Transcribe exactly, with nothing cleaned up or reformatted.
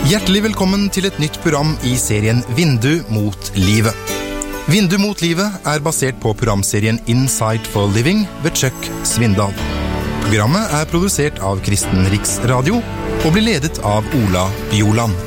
Hjertelig velkommen til et nytt program i serien Vindu mot livet. Vindu mot livet er basert på programserien Insight for Living ved Chuck Svindal. Programmet er produsert av Kristen Riksradio og blir ledet av Ola Bjoland.